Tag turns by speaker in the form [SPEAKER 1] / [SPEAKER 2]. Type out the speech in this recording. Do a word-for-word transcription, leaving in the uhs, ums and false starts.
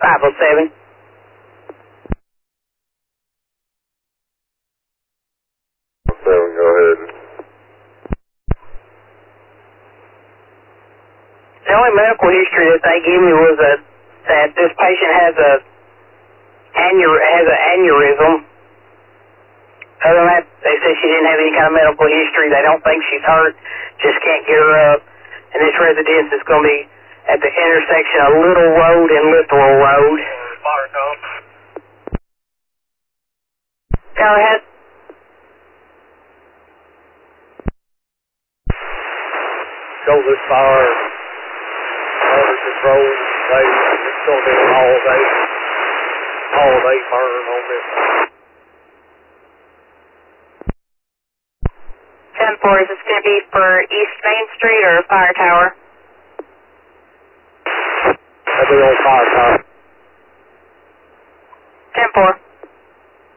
[SPEAKER 1] five oh seven.
[SPEAKER 2] Seven, go ahead.
[SPEAKER 1] The only medical history that they gave me was a, that this patient has a aneur, has an aneurysm. Other than that, they said she didn't have any kind of medical history. They don't think she's hurt, just can't get her up. And this residence is going to be at the intersection of Little Road and Littoral Road. Go ahead.
[SPEAKER 2] Go this far. Under control. They, it's going to be an all-day, all-day burn on this.
[SPEAKER 3] ten four, is this going to be for East Main Street or Fire Tower?
[SPEAKER 2] That'll be on Fire Tower.
[SPEAKER 3] ten four.